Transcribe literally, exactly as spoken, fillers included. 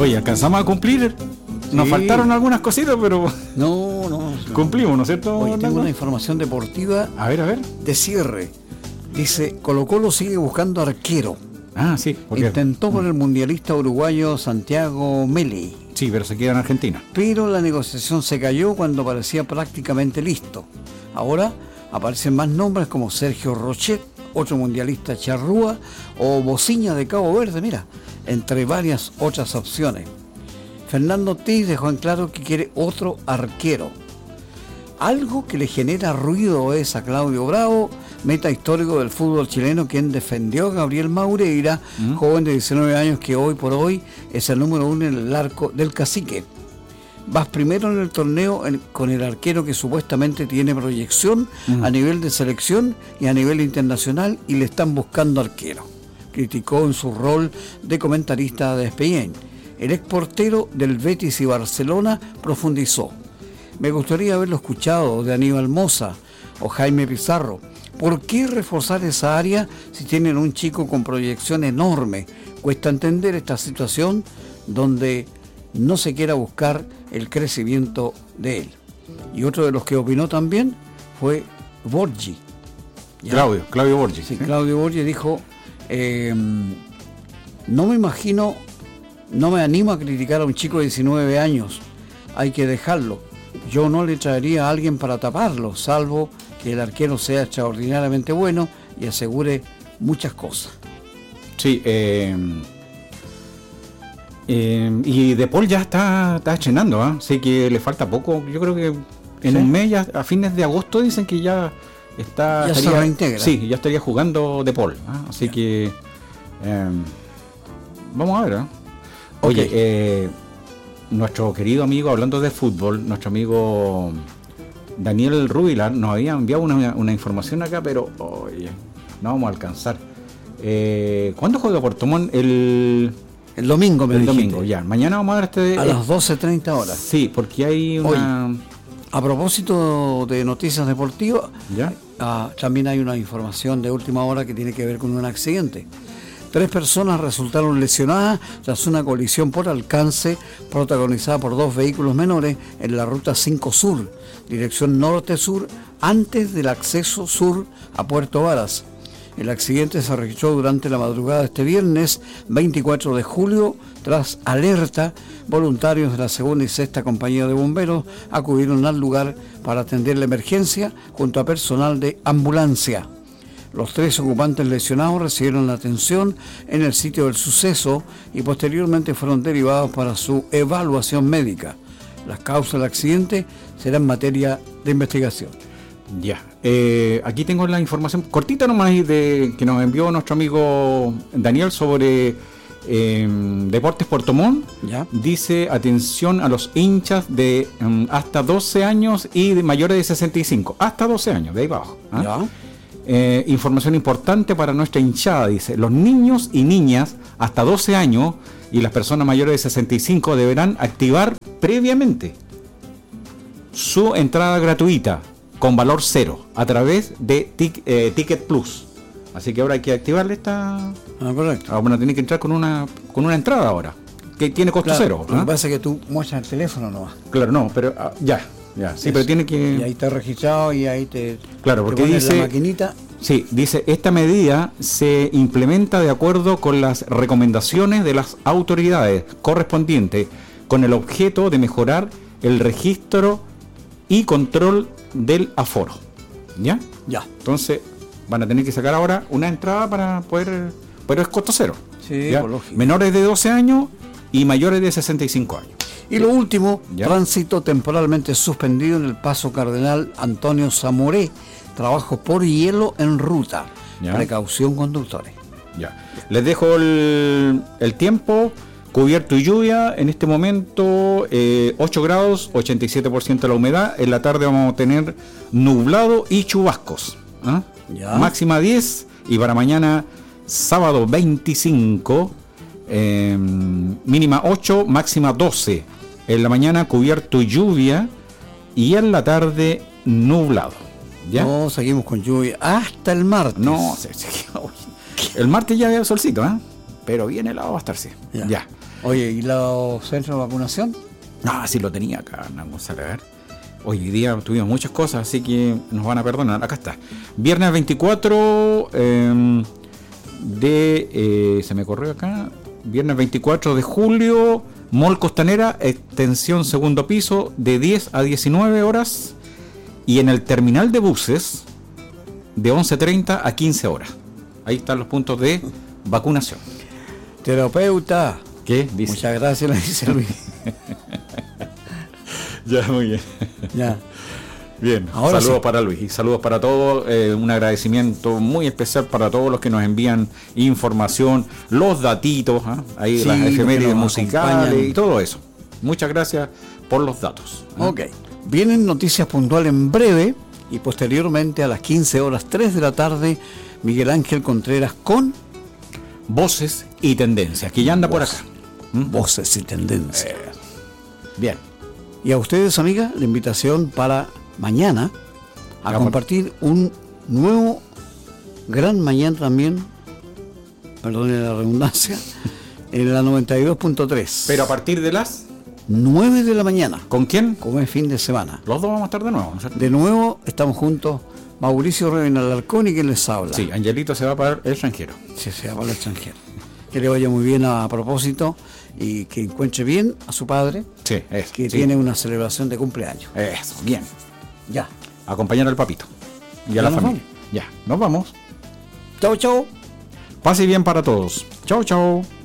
Oye, alcanzamos a cumplir. Nos Sí. faltaron algunas cositas, pero No, no. no. cumplimos, ¿no es cierto? Hoy tengo Nando? una información deportiva A ver, a ver. de cierre. Dice, Colo-Colo sigue buscando arquero. Ah, sí. Porque... Intentó por el mundialista uruguayo Santiago Meli, Sí, pero se queda en Argentina. pero la negociación se cayó cuando parecía prácticamente listo. Ahora aparecen más nombres como Sergio Rochet, otro mundialista charrúa, o Bociña de Cabo Verde, mira, entre varias otras opciones. Fernando Ortiz dejó en claro que quiere otro arquero. Algo que le genera ruido es a Claudio Bravo, meta histórico del fútbol chileno, quien defendió a Gabriel Maureira, ¿Mm? joven de diecinueve años que hoy por hoy es el número uno en el arco del Cacique. Vas primero en el torneo en, con el arquero que supuestamente tiene proyección ¿Mm? a nivel de selección y a nivel internacional, y le están buscando arquero. Criticó en su rol de comentarista de E S P N. El ex portero del Betis y Barcelona profundizó. Me gustaría haberlo escuchado de Aníbal Mosa o Jaime Pizarro. ¿Por qué reforzar esa área si tienen un chico con proyección enorme? Cuesta entender esta situación donde no se quiera buscar el crecimiento de él. Y otro de los que opinó también fue Borgi. ¿Ya? Claudio, Claudio Borgi. Sí, Claudio Borgi dijo, eh, no me imagino, no me animo a criticar a un chico de diecinueve años. Hay que dejarlo. Yo no le traería a alguien para taparlo, salvo que el arquero sea extraordinariamente bueno y asegure muchas cosas. Sí, eh, eh, y De Paul ya está, está estrenando, ¿eh? Sé que le falta poco, yo creo que en ¿Sí? un mes, ya, a fines de agosto dicen que ya está... Ya estaría, se reintegra. Sí, ya estaría jugando De Paul, ¿eh? Así ya. que eh, vamos a ver, ¿eh? Oye, okay. eh, nuestro querido amigo, hablando de fútbol, nuestro amigo Daniel Rubilar nos había enviado una, una información acá, pero oye, no vamos a alcanzar. Eh, ¿Cuándo juega Puerto Montt? El, el domingo, me El dijiste. domingo, ya. Mañana vamos a ver este... A eh, las doce treinta horas. Sí, porque hay una... Hoy, a propósito de noticias deportivas, ¿ya? Ah, también hay una información de última hora que tiene que ver con un accidente. Tres personas resultaron lesionadas tras una colisión por alcance protagonizada por dos vehículos menores en la ruta cinco Sur, dirección norte-sur, antes del acceso sur a Puerto Varas. El accidente se registró durante la madrugada de este viernes veinticuatro de julio. Tras alerta, voluntarios de la segunda y sexta compañía de bomberos acudieron al lugar para atender la emergencia junto a personal de ambulancia. Los tres ocupantes lesionados recibieron la atención en el sitio del suceso y posteriormente fueron derivados para su evaluación médica. Las causas del accidente serán materia de investigación. Ya, eh, aquí tengo la información cortita nomás de, que nos envió nuestro amigo Daniel sobre eh, Deportes Puerto Montt. ¿Ya? Dice, atención a los hinchas de um, hasta doce años y de mayores de sesenta y cinco. Hasta doce años, de ahí abajo. ¿eh? ¿Ya? Eh, información importante para nuestra hinchada, dice, los niños y niñas hasta doce años y las personas mayores de sesenta y cinco deberán activar previamente su entrada gratuita con valor cero a través de tic, eh, Ticket Plus. Así que ahora hay que activarle esta... Ah, correcto. Ahora van a tener que entrar con una con una entrada ahora, que tiene costo Claro, cero. Lo ¿eh? que pasa es que tú muestras el teléfono nomás. Claro, no, pero ah, ya, ya, sí, Eso. pero tiene que... Y ahí está registrado y ahí te... Claro, porque te pones dice... la maquinita. Sí, dice, esta medida se implementa de acuerdo con las recomendaciones de las autoridades correspondientes, con el objeto de mejorar el registro y control del aforo. ¿Ya? Ya. Entonces, van a tener que sacar ahora una entrada para poder... Pero es costo cero. Sí, ¿ya? por lógico. Menores de doce años y mayores de sesenta y cinco años. Y lo último, ¿Ya? Tránsito temporalmente suspendido en el Paso Cardenal Antonio Zamoré. Trabajos por hielo en ruta. ¿Ya? Precaución, conductores. Ya. Les dejo el, el tiempo. Cubierto y lluvia, en este momento eh, ocho grados, ochenta y siete por ciento de la humedad. En la tarde vamos a tener nublado y chubascos. ¿eh? Ya. Máxima diez y para mañana sábado veinticinco, eh, mínima ocho, máxima doce. En la mañana cubierto y lluvia y en la tarde nublado. ¿Ya? No, seguimos con lluvia hasta el martes. No, el martes ya había solcito, ¿eh? pero bien helado va a estar, sí. Ya. Ya. Oye, ¿y los centros de vacunación? Ah, sí lo tenía acá, Hernán González. A ver. Hoy día tuvimos muchas cosas, así que nos van a perdonar. Acá está. Viernes veinticuatro eh, de... Eh, se me corrió acá. Viernes veinticuatro de julio, Mall Costanera, extensión segundo piso, de diez a diecinueve horas. Y en el terminal de buses, de once treinta a quince horas. Ahí están los puntos de vacunación. Terapeuta. ¿Qué dice? Muchas gracias, le dice Luis. Ya, muy bien. Ya. Bien, Ahora saludos sí. para Luis y saludos para todos. Eh, un agradecimiento muy especial para todos los que nos envían información, los datitos, ¿eh? Ahí Sí, las los que efemérides nos musicales acompañan. y todo eso. Muchas gracias por los datos. ¿eh? Ok. Vienen noticias puntuales en breve y posteriormente a las quince horas tres de la tarde, Miguel Ángel Contreras con Voces y tendencias, que ya anda por acá. ¿Mm? Voces y Tendencias. Eh, bien. Y a ustedes, amigas, la invitación para mañana a Vamos. compartir un nuevo gran mañana también, perdone la redundancia, en la noventa y dos punto tres. Pero a partir de las... nueve de la mañana, ¿Con quién? como es fin de semana. Los dos vamos a estar de nuevo, ¿no es cierto? De nuevo estamos juntos, Mauricio Reben Alarcón y quien les habla. Sí, Angelito se va para el extranjero. Sí, se va para el extranjero. Que le vaya muy bien a, a propósito y que encuentre bien a su padre, Sí, eso. que sí. tiene una celebración de cumpleaños. Eso, bien. Ya. Acompañar al papito y a Ya la nos familia. Ya, nos vamos. Chau, chau. Pase bien para todos. Chao, chao.